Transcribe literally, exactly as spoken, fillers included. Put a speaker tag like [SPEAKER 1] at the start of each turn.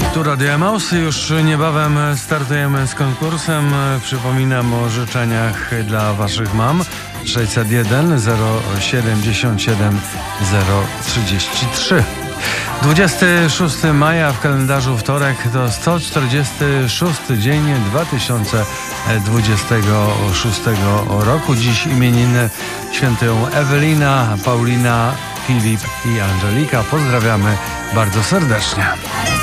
[SPEAKER 1] Tu Radio Emaus. Już niebawem startujemy z konkursem. Przypominam o życzeniach dla waszych mam. sześćset jeden zero siedemdziesiąt siedem zero trzydzieści trzy. dwudziestego szóstego maja w kalendarzu wtorek to sto czterdziesty szósty dzień dwa tysiące dwudziestego szóstego roku. Dziś imieniny świętują Ewelina, Paulina, Filip i Angelika. Pozdrawiamy bardzo serdecznie.